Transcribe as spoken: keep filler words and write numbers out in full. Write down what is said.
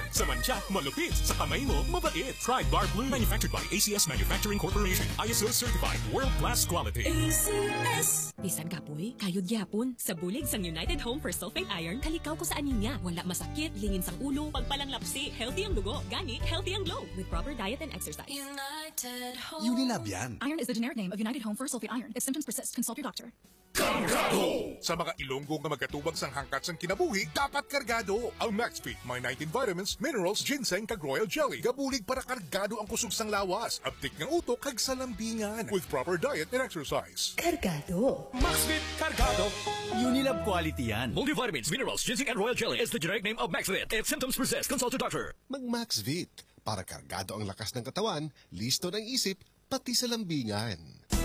Sa mancha, malupit. Sa kamay mo, mabait. Try Bar Blue. Manufactured by A C S Manufacturing Corporation. I S O certified. World-class quality. A C S. Bisan kapoy, kayod gyapon. Sa bulig sang United Home for Sulfate Iron, kalikaw ko sa aninya. Wala masakit, lingin sang ulo, pagpalang lapsi, healthy ang dugo, gani, healthy ang glow. With proper diet and exercise. United Home. Unilab yan. Iron is the generic name of United Home for Sulfate Iron. If symptoms persist, consult your doctor. Kargado! Sa mga Ilonggo nga magkatubag sang hangkat sang kinabuhi, dapat kargado! Ang MaxFit may nineteen vitamins, minerals, ginseng, kag royal jelly. Gabulig para kargado ang kusog sang lawas. Aptik ng utok kag salambingan. With proper diet and exercise. Kargado. MaxFit Cargado. Unilab quality yan. Multivitamins, minerals, ginseng, and royal jelly is the generic name of MaxFit. If symptoms persist, consult your doctor. Mag-MaxVit para kargado ang lakas ng katawan, listo ng isip, pati sa lambingan.